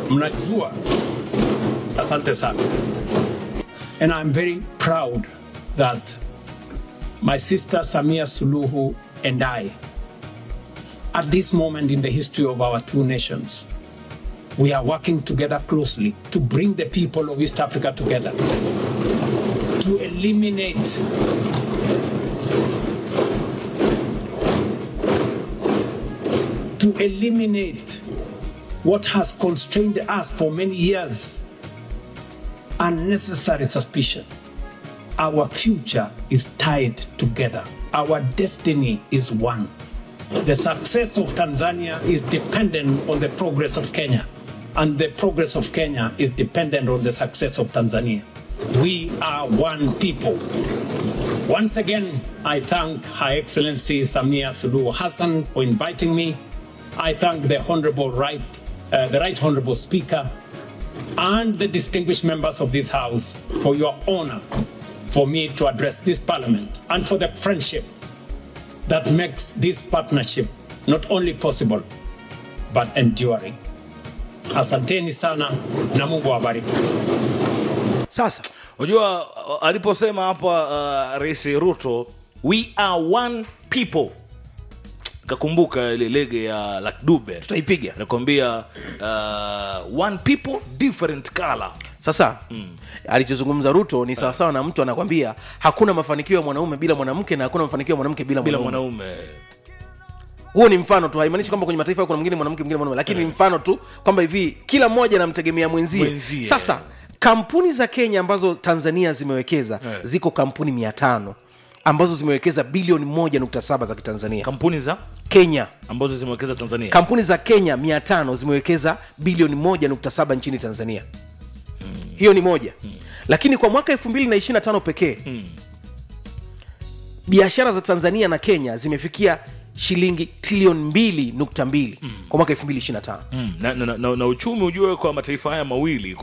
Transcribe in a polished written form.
mnajua. Asante sana. And I'm very proud that my sister Samia Suluhu and I, at this moment in the history of our two nations, we are working together closely to bring the people of East Africa together, to eliminate what has constrained us for many years, unnecessary suspicion. Our future is tied together. Our destiny is one. The success of Tanzania is dependent on the progress of Kenya, and the progress of Kenya is dependent on the success of Tanzania. We are one people. Once again, I thank Her Excellency Samia Suluhu Hassan for inviting me. I thank the Right Honorable Speaker and the distinguished members of this House for your honor for me to address this Parliament and for the friendship that makes this partnership not only possible but enduring. Asanteni sana na Mungu awabariki. Sasa unajua aliposema hapa Rais Ruto, we are one people, kakumbuka ile lege ya Lakdube, tutaipiga nakwambia, one people different color. Sasa alichozungumza Ruto ni sawa sawa na mtu anakuambia hakuna mafanikio ya mwanaume bila mwanamke na hakuna mafanikio ya mwanamke bila mwanaume. Huo ni mfano tu, haimaanishi kwamba kwenye mataifa kuna mwingine mwanamke mwingine mwanaume, lakini ni mfano tu kwamba hivi kila mmoja anamtegemea mwenzie. Sasa kampuni za Kenya ambazo Tanzania zimewekeza ziko kampuni 500 ambazo zimewekeza bilioni 1.7 za Kitanzania. Kampuni za Kenya ambazo zimewekeza Tanzania, kampuni za Kenya 500 zimewekeza bilioni 1.7 nchini Tanzania. Hiyo ni moja. Lakini kwa mwaka 2025 pekee biashara za Tanzania na Kenya zimefikia shilingi trilioni 2.2 kwa mwaka 2025. Na uchumi ujue kwa mataifa haya mawili